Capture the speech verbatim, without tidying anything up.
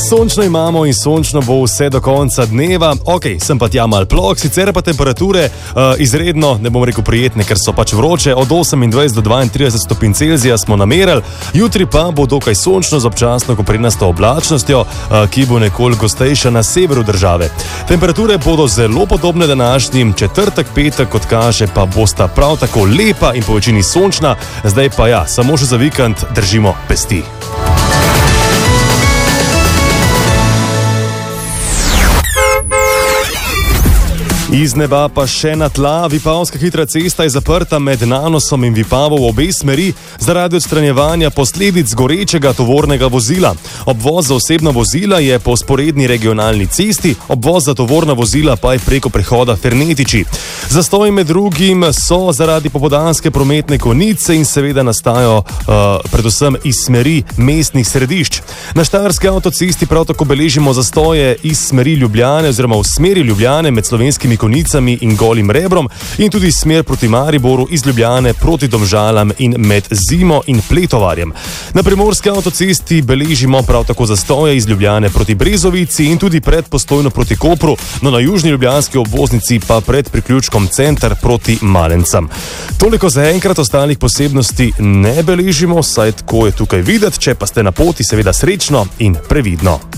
Sončno imamo in sončno bo vse do konca dneva. Ok, sem pa tja mal plok, sicer pa temperature uh, izredno, ne bom rekel prijetne, ker so pač vroče. Od osemindvajset do dvaintrideset stopinj Celzija smo namerili. Jutri pa bo dokaj sončno z občasno koprenasto oblačnostjo, uh, ki bo nekoliko gostejša na severu države. Temperature bodo zelo podobne današnjim. Četrtek, petek, kot kaže, pa bosta prav tako lepa in po večini sončna. Zdaj pa ja, samo še za vikend držimo pesti. Iz neba pa še na tla. Vipavska hitra cesta je zaprta med Nanosom in Vipavo v obe smeri zaradi odstranjevanja posledic gorečega tovornega vozila. Obvoz za osebna vozila je po sporedni regionalni cesti, obvoz za tovorna vozila pa je preko prehoda Fernetiči. Zastoji med drugim so zaradi popoldanske prometne konice in seveda nastajajo uh, predvsem iz smeri mestnih središč. Na Štajerski avtocesti prav tako beležimo zastoje iz smeri Ljubljane oziroma v smeri Ljubljane med slovenskimi konicami in Golim Rebrom in tudi smer proti Mariboru iz Ljubljane proti Domžalam in med Zimo in Pletovarjem. Na Primorski avtocesti beležimo prav tako zastoje iz Ljubljane proti Brezovici in tudi pred Postojno proti Kopru, no na južni ljubljanski obvoznici pa pred priključkom Center proti Malencam. Toliko za enkrat, ostalih posebnosti ne beležimo, saj tako je tukaj videti, če pa ste na poti, seveda srečno in previdno.